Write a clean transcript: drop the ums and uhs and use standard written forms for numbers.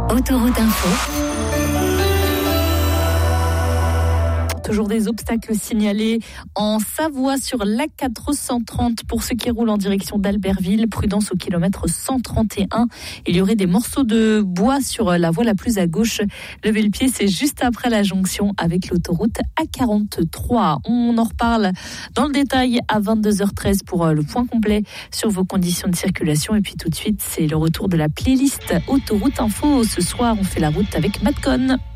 Autoroute Info. Toujours des obstacles signalés en Savoie sur l'A430 pour ceux qui roulent en direction d'Albertville. Prudence au kilomètre 131. Il y aurait des morceaux de bois sur la voie la plus à gauche. Levez le pied, c'est juste après la jonction avec l'autoroute A43. On en reparle dans le détail à 22h13 pour le point complet sur vos conditions de circulation. Et puis tout de suite, c'est le retour de la playlist Autoroute Info. Ce soir, on fait la route avec Madcon.